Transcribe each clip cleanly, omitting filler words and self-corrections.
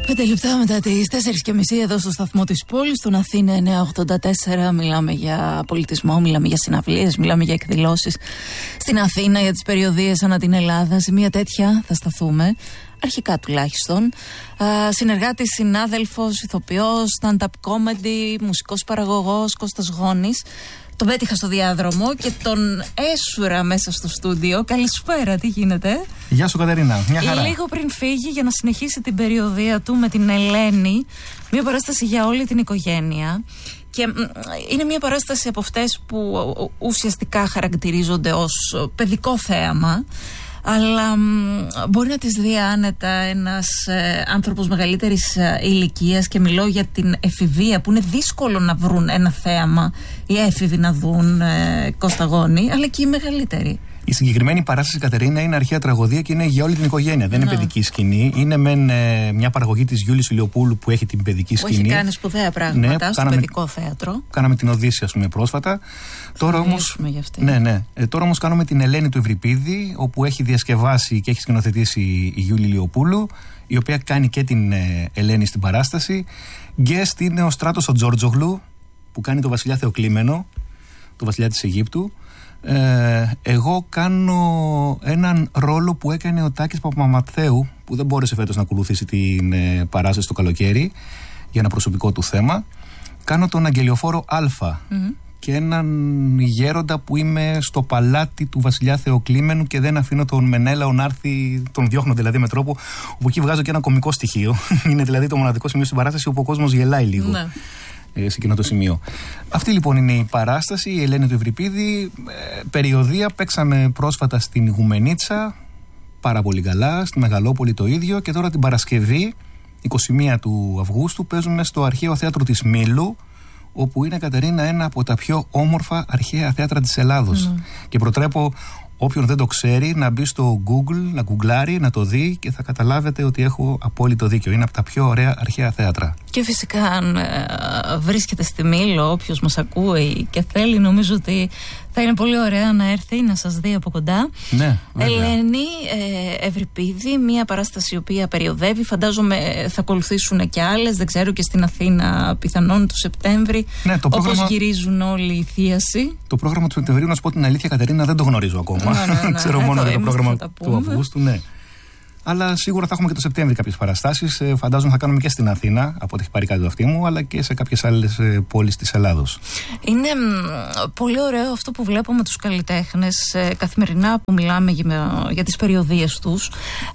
5 λεπτά μετά τις 4:30 εδώ στο σταθμό της πόλης, στον Αθήνα 984. Μιλάμε για πολιτισμό, μιλάμε για συναυλίες, μιλάμε για εκδηλώσεις στην Αθήνα, για τις περιοδίες ανά την Ελλάδα. Σε μια τέτοια θα σταθούμε, αρχικά τουλάχιστον. Συνεργάτης, συνάδελφος, ηθοποιός, stand-up comedy, μουσικός παραγωγός, Κώστας Γόνης. Τον πέτυχα στο διάδρομο και τον έσουρα μέσα στο στούντιο. Καλησπέρα, τι γίνεται? Γεια σου Κατερίνα, μια χαρά. Λίγο πριν φύγει για να συνεχίσει την περιοδεία του με την Ελένη, μια παράσταση για όλη την οικογένεια. Και είναι μια παράσταση από αυτές που ουσιαστικά χαρακτηρίζονται ως παιδικό θέαμα, αλλά μπορεί να τις δει άνετα ένας άνθρωπος μεγαλύτερης ηλικίας, και μιλώ για την εφηβεία, που είναι δύσκολο να βρουν ένα θέαμα οι έφηβοι να δουν, Κώστα Γόνη, αλλά και οι μεγαλύτεροι. Η συγκεκριμένη παράσταση, Κατερίνα, είναι αρχαία τραγωδία και είναι για όλη την οικογένεια. Δεν είναι παιδική σκηνή. Είναι μια παραγωγή της Γιούλης Ηλιοπούλου που έχει την παιδική σκηνή. Έχει κάνει σπουδαία πράγματα στο παιδικό θέατρο. Κάναμε την Οδύσσια, ας πούμε, πρόσφατα. Τώρα όμως κάνουμε την Ελένη του Ευρυπίδη, όπου έχει διασκευάσει και έχει σκηνοθετήσει η Γιούλη Ηλιοπούλου, η οποία κάνει και την Ελένη στην παράσταση. Guest είναι ο Στράτος ο Τζόρτζογλου, που κάνει το βασιλιά Θεοκλήμενο, το βασιλιά της Αιγύπτου. Εγώ κάνω έναν ρόλο που έκανε ο Τάκης Παπαμαθαίου, που δεν μπόρεσε φέτος να ακολουθήσει την παράσταση το καλοκαίρι για ένα προσωπικό του θέμα. Κάνω τον Αγγελιοφόρο Α και έναν γέροντα που είμαι στο παλάτι του βασιλιά Θεοκλήμενου και δεν αφήνω τον Μενέλαο να έρθει, τον διώχνω δηλαδή με τρόπο, όπου εκεί βγάζω και ένα κωμικό στοιχείο. Είναι δηλαδή το μοναδικό σημείο στην παράσταση όπου ο κόσμος γελάει λίγο. Ναι. Σε εκείνο το σημείο. Αυτή λοιπόν είναι η παράσταση, η Ελένη του Ευρυπίδη. Περιοδεία, παίξαμε πρόσφατα στην Ιγουμενίτσα, πάρα πολύ καλά, στη Μεγαλόπολη το ίδιο, και τώρα την Παρασκευή, 21 του Αυγούστου, παίζουμε στο Αρχαίο Θέατρο της Μήλου, όπου είναι, Κατερίνα, ένα από τα πιο όμορφα αρχαία θέατρα της Ελλάδος. Και προτρέπω όποιον δεν το ξέρει να μπει στο Google, να γκουγκλάρει, να το δει, και θα καταλάβετε ότι έχω απόλυτο δίκιο. Είναι από τα πιο ωραία αρχαία θέατρα. Και φυσικά, αν βρίσκεται στη Μήλο, όποιος μας ακούει και θέλει, νομίζω ότι θα είναι πολύ ωραία να έρθει να σας δει από κοντά. Ναι, Ελένη Ευρυπίδη, μια παράσταση η οποία περιοδεύει. Φαντάζομαι θα ακολουθήσουν και άλλες, δεν ξέρω, και στην Αθήνα πιθανόν το Σεπτέμβρη. Ναι, όπως γυρίζουν όλοι οι θίασοι. Το πρόγραμμα του Σεπτεμβρίου, να σου πω την αλήθεια, Κατερίνα, δεν το γνωρίζω ακόμα. Ξέρω μόνο για το πρόγραμμα του Αυγούστου, ναι. Αλλά σίγουρα θα έχουμε και το Σεπτέμβρη κάποιες παραστάσεις. Φαντάζομαι θα κάνουμε και στην Αθήνα, από ό,τι έχει πάρει κάτι το αυτί μου, αλλά και σε κάποιες άλλες πόλεις της Ελλάδος. Είναι πολύ ωραίο αυτό που βλέπω με τους καλλιτέχνες καθημερινά, που μιλάμε για τις περιοδίες τους.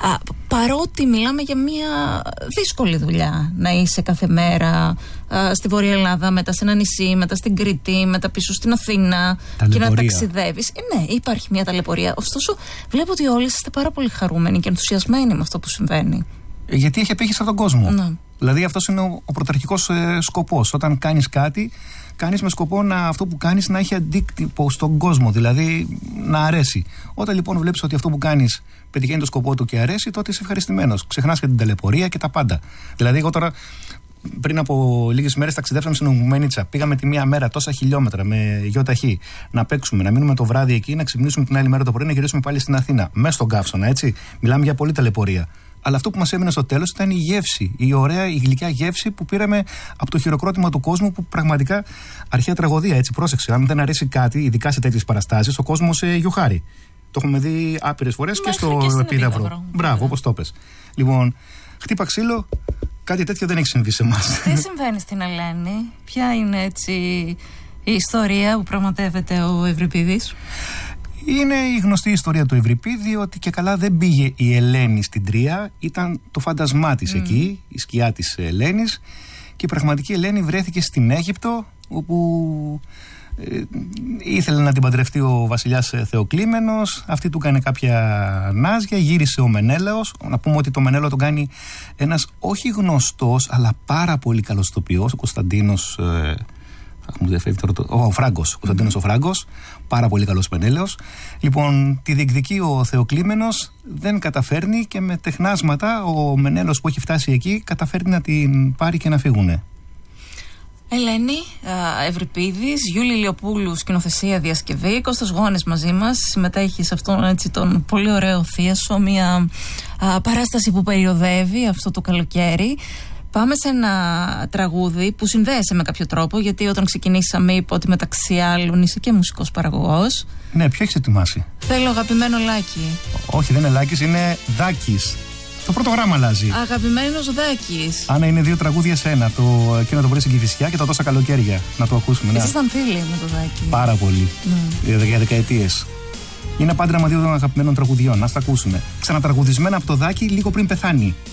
Παρότι μιλάμε για μια δύσκολη δουλειά, να είσαι κάθε μέρα στη Βόρεια Ελλάδα, μετά σε ένα νησί, μετά στην Κρήτη, μετά πίσω στην Αθήνα, και να ταξιδεύεις. Ναι, υπάρχει μια ταλαιπωρία. Ωστόσο, βλέπω ότι όλοι είστε πάρα πολύ χαρούμενοι και ενθουσιασμένοι με αυτό που συμβαίνει. Γιατί έχει απήχηση από τον κόσμο. Ναι. Δηλαδή, αυτός είναι ο πρωταρχικός σκοπός. Όταν κάνεις κάτι, κάνεις με σκοπό αυτό που κάνεις να έχει αντίκτυπο στον κόσμο, δηλαδή να αρέσει. Όταν λοιπόν βλέπεις ότι αυτό που κάνεις πετυχαίνει το σκοπό του και αρέσει, τότε είσαι ευχαριστημένος. Ξεχνάς και την ταλαιπωρία και τα πάντα. Δηλαδή, εγώ τώρα, πριν από λίγες μέρες, ταξιδέψαμε στην Ιγουμενίτσα. Πήγαμε τη μία μέρα τόσα χιλιόμετρα με γιοταχή να παίξουμε, να μείνουμε το βράδυ εκεί, να ξυπνήσουμε την άλλη μέρα το πρωί, να γυρίσουμε πάλι στην Αθήνα. Μέσα στον καύσωνα, έτσι. Μιλάμε για πολύ ταλαιπωρία. Αλλά αυτό που μας έμεινε στο τέλος ήταν η γεύση. Η ωραία, η γλυκιά γεύση που πήραμε από το χειροκρότημα του κόσμου, που πραγματικά αρχαία τραγωδία, έτσι. Πρόσεξε. Αν δεν αρέσει κάτι, ειδικά σε τέτοιες παραστάσεις, ο κόσμος γιοχάρει. Το έχουμε δει άπειρες φορές και στο Επίδαυρο. Μπράβο, όπως το πες. Λοιπόν, χτύπα ξύλο. Κάτι τέτοιο δεν έχει συμβεί σε εμάς. Τι συμβαίνει στην Ελένη? Ποια είναι έτσι η ιστορία που πραγματεύεται ο Ευρυπίδης? Είναι η γνωστή ιστορία του Ευρυπίδη, ότι και καλά δεν πήγε η Ελένη στην Τρία. Ήταν το φάντασμά της εκεί, η σκιά της Ελένης, και η πραγματική Ελένη βρέθηκε στην Αίγυπτο, όπου ήθελε να την παντρευτεί ο βασιλιάς Θεοκλήμενος. Αυτή του έκανε κάποια νάζια, γύρισε ο Μενέλαος. Να πούμε ότι το Μενέλαο τον κάνει ένας όχι γνωστός, αλλά πάρα πολύ καλός ηθοποιός, ο Κωνσταντίνος, ο Φράγκος, Κωνσταντίνος ο Φράγκος, πάρα πολύ καλός Μενέλαος. Λοιπόν, τη διεκδικεί ο Θεοκλήμενος, δεν καταφέρνει, και με τεχνάσματα ο Μενέλαος που έχει φτάσει εκεί καταφέρνει να την πάρει και να φύγουνε. Ελένη Ευρυπίδης, Γιούλη Λιοπούλου, σκηνοθεσία, διασκευή. Κώστας Γόνης μαζί μας, συμμετέχει σε αυτόν έτσι τον πολύ ωραίο θίασο, μια παράσταση που περιοδεύει αυτό το καλοκαίρι. Πάμε σε ένα τραγούδι που συνδέεσαι με κάποιο τρόπο, γιατί όταν ξεκινήσαμε είπα ότι μεταξύ άλλων είσαι και μουσικός παραγωγός. Ναι, ποιο έχεις ετοιμάσει? Θέλω αγαπημένο Λάκη. Όχι, δεν είναι Λάκης, είναι Δάκης. Το πρώτο γράμμα αλλάζει. Αγαπημένος Δάκης. Άννα, είναι 2 τραγούδια σε ένα. Εκείνο το πρωί στην Κηφισιά και τα τόσα καλοκαίρια. Να το ακούσουμε. Ήσασταν φίλοι με το Δάκη. Πάρα πολύ. Για δεκαετίες. Είναι πάντρεμα 2 αγαπημένων τραγουδιών. Να τα ακούσουμε. Ξανατραγουδισμένα από το Δάκη λίγο πριν πεθάνει.